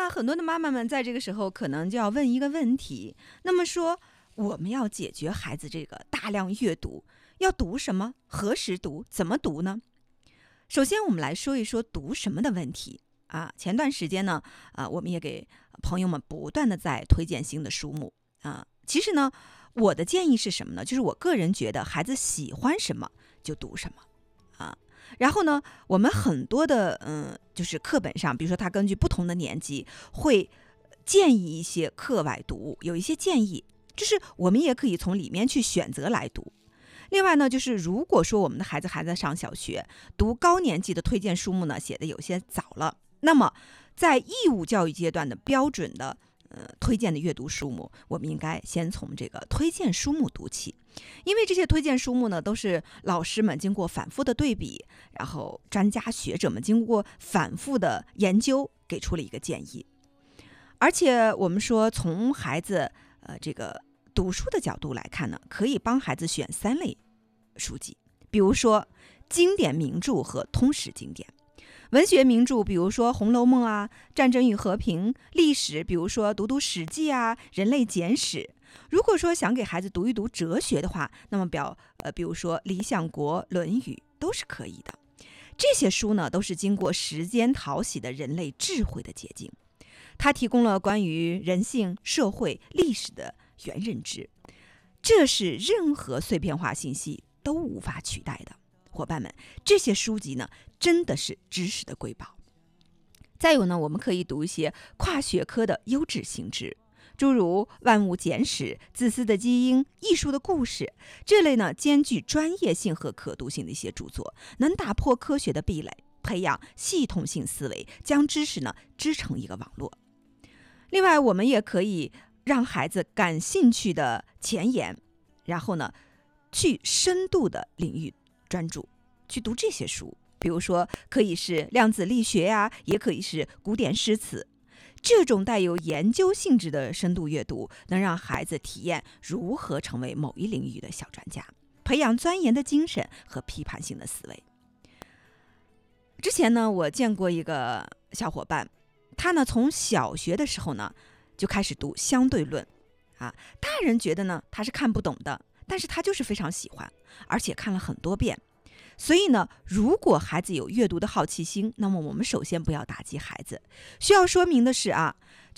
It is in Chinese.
很多的妈妈们在这个时候可能就要问一个问题，那么说我们要解决孩子这个大量阅读，要读什么？何时读？怎么读呢？首先我们来说一说读什么的问题啊。前段时间呢，我们也给朋友们不断的在推荐新的书目啊。其实呢，我的建议是什么呢？就是我个人觉得孩子喜欢什么就读什么啊。然后呢，我们很多的就是课本上，比如说他根据不同的年级会建议一些课外读物，有一些建议，就是我们也可以从里面去选择来读。另外呢，就是如果说我们的孩子还在上小学，读高年级的推荐书目呢写的有些早了，那么在义务教育阶段的标准的推荐的阅读书目，我们应该先从这个推荐书目读起，因为这些推荐书目呢都是老师们经过反复的对比，然后专家学者们经过反复的研究给出了一个建议。而且我们说从孩子这个读书的角度来看呢，可以帮孩子选3类书籍，比如说经典名著和通识经典。文学名著，比如说《红楼梦》啊，《战争与和平》；历史，比如说读读《史记》啊，《人类简史》。如果说想给孩子读一读哲学的话，那么比如说《理想国》《论语》都是可以的。这些书呢，都是经过时间淘洗的人类智慧的结晶，它提供了关于人性、社会、历史的原认知，这是任何碎片化信息都无法取代的。伙伴们，这些书籍呢，真的是知识的瑰宝。再有呢，我们可以读一些跨学科的优质新知，诸如《万物简史》《自私的基因》《艺术的故事》这类呢，兼具专业性和可读性的一些著作，能打破科学的壁垒，培养系统性思维，将知识呢织成一个网络。另外，我们也可以让孩子感兴趣的前沿，然后呢，去深度的领域专注，去读这些书。比如说，可以是量子力学呀，也可以是古典诗词。这种带有研究性质的深度阅读，能让孩子体验如何成为某一领域的小专家，培养钻研的精神和批判性的思维。之前呢，我见过一个小伙伴，他呢从小学的时候呢就开始读相对论啊，大人觉得呢他是看不懂的，但是他就是非常喜欢，而且看了很多遍。所以呢，如果孩子有阅读的好奇心，那么我们首先不要打击孩子。需要说明的是啊，